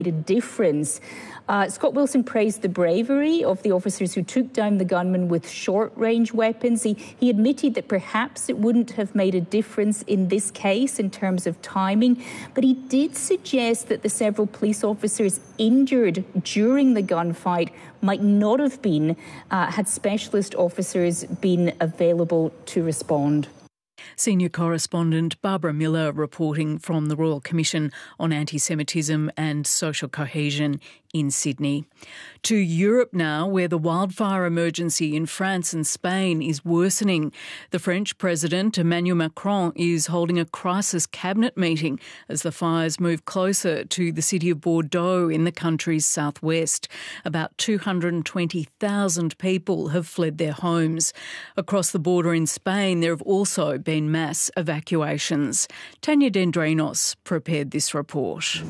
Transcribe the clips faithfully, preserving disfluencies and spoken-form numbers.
a difference. Uh, Scott Wilson praised the bravery of the officers who took down the gunman with short-range weapons. He, he admitted that perhaps it wouldn't have made a difference in this case in terms of timing, but he did suggest that the several police officers injured during the gunfight might not have been uh, had specialist officers been available to respond. Senior correspondent Barbara Miller reporting from the Royal Commission on Anti-Semitism and Social Cohesion in Sydney. To Europe now, where the wildfire emergency in France and Spain is worsening. The French President Emmanuel Macron is holding a crisis cabinet meeting as the fires move closer to the city of Bordeaux in the country's southwest. About two hundred twenty thousand people have fled their homes. Across the border in Spain, there have also been mass evacuations. Tanya Dendrinos prepared this report.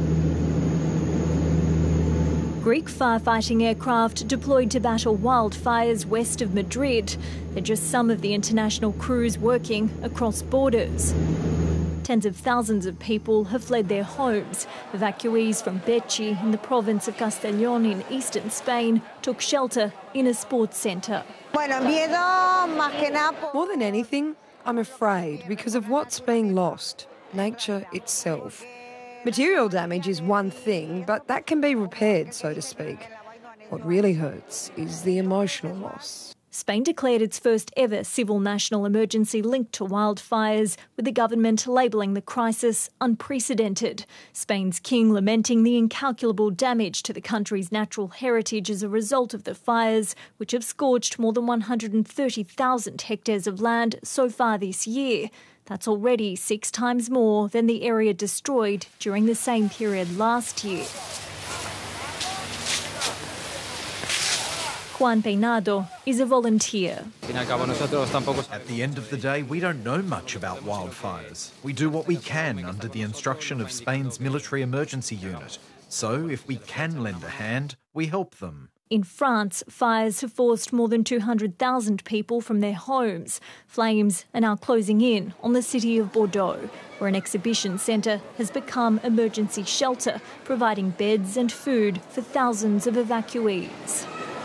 Greek firefighting aircraft deployed to battle wildfires west of Madrid. They're just some of the international crews working across borders. Tens of thousands of people have fled their homes. Evacuees from Becci in the province of Castellón in eastern Spain took shelter in a sports centre. More than anything, I'm afraid because of what's being lost, nature itself. Material damage is one thing, but that can be repaired, so to speak. What really hurts is the emotional loss. Spain declared its first ever civil national emergency linked to wildfires, with the government labelling the crisis unprecedented. Spain's king lamenting the incalculable damage to the country's natural heritage as a result of the fires, which have scorched more than one hundred thirty thousand hectares of land so far this year. That's already six times more than the area destroyed during the same period last year. Juan Peinado is a volunteer. At the end of the day, we don't know much about wildfires. We do what we can under the instruction of Spain's military emergency unit. So if we can lend a hand, we help them. In France, fires have forced more than two hundred thousand people from their homes. Flames are now closing in on the city of Bordeaux, where an exhibition centre has become emergency shelter, providing beds and food for thousands of evacuees.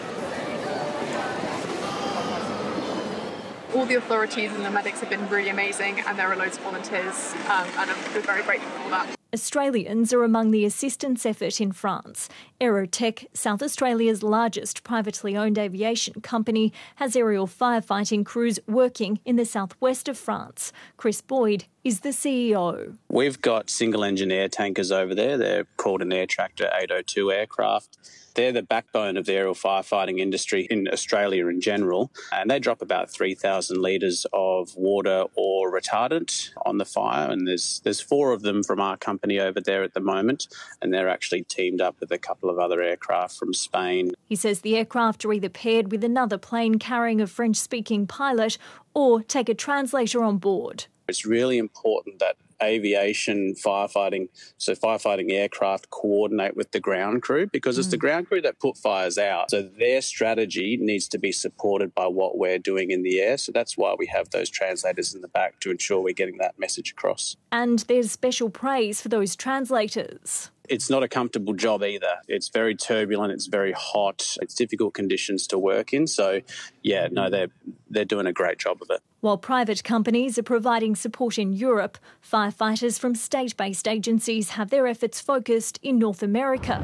All the authorities and the medics have been really amazing, and there are loads of volunteers, um, and we're very grateful for that. Australians are among the assistance effort in France. Aerotech, South Australia's largest privately owned aviation company, has aerial firefighting crews working in the southwest of France. Chris Boyd is the C E O. We've got single-engine air tankers over there. They're called an Air Tractor eight oh two aircraft. They're the backbone of the aerial firefighting industry in Australia in general, and they drop about three thousand litres of water or retardant on the fire, and there's there's four of them from our company over there at the moment, and they're actually teamed up with a couple of other aircraft from Spain. He says the aircraft are either paired with another plane carrying a French-speaking pilot or take a translator on board. It's really important that aviation firefighting, so firefighting aircraft coordinate with the ground crew, because it's mm. the ground crew that put fires out. So their strategy needs to be supported by what we're doing in the air. So that's why we have those translators in the back to ensure we're getting that message across. And there's special praise for those translators. It's not a comfortable job either. It's very turbulent, it's very hot, it's difficult conditions to work in. So, yeah, no, they're, they're doing a great job of it. While private companies are providing support in Europe, firefighters from state-based agencies have their efforts focused in North America.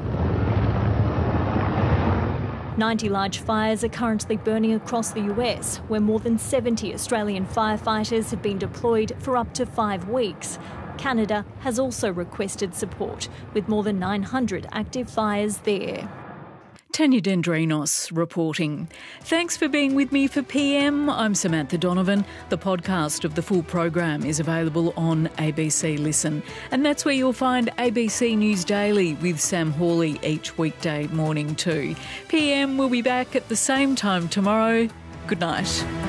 ninety large fires are currently burning across the U S, where more than seventy Australian firefighters have been deployed for up to five weeks. Canada has also requested support, with more than nine hundred active fires there. Tanya Dendrinos reporting. Thanks for being with me for P M. I'm Samantha Donovan. The podcast of the full program is available on A B C Listen. And that's where you'll find A B C News Daily with Sam Hawley each weekday morning too. P M will be back at the same time tomorrow. Good night.